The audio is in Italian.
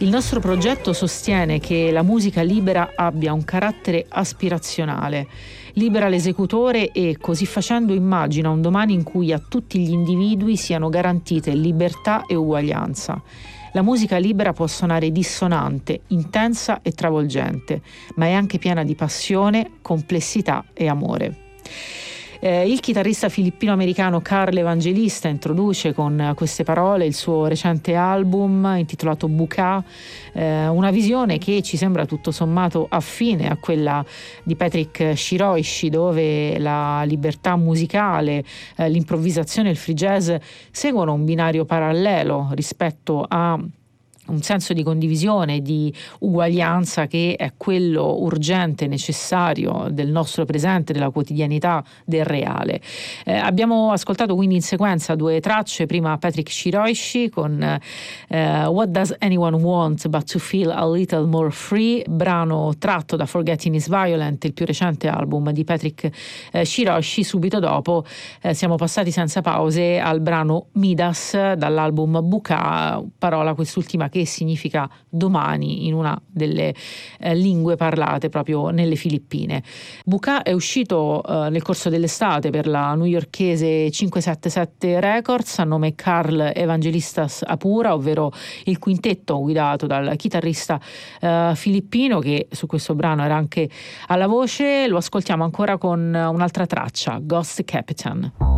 Il nostro progetto sostiene che la musica libera abbia un carattere aspirazionale, libera l'esecutore e, così facendo, immagina un domani in cui a tutti gli individui siano garantite libertà e uguaglianza. La musica libera può suonare dissonante, intensa e travolgente, ma è anche piena di passione, complessità e amore. Il chitarrista filippino-americano Carl Evangelista introduce con queste parole il suo recente album intitolato Buka, una visione che ci sembra tutto sommato affine a quella di Patrick Shiroishi, dove la libertà musicale, l'improvvisazione e il free jazz seguono un binario parallelo rispetto a un senso di condivisione, di uguaglianza che è quello urgente, necessario del nostro presente, della quotidianità, del reale. Abbiamo ascoltato quindi in sequenza due tracce, prima Patrick Shiroishi con What Does Anyone Want But to Feel a Little More Free, brano tratto da Forgetting Is Violent, il più recente album di Patrick Shiroishi. Subito dopo siamo passati senza pause al brano Midas dall'album Buka, parola quest'ultima che significa domani in una delle lingue parlate proprio nelle Filippine. Buka è uscito nel corso dell'estate per la newyorkese 577 Records a nome Carl Evangelistas Apura, ovvero il quintetto guidato dal chitarrista filippino che su questo brano era anche alla voce. Lo ascoltiamo ancora con un'altra traccia, Ghost Captain.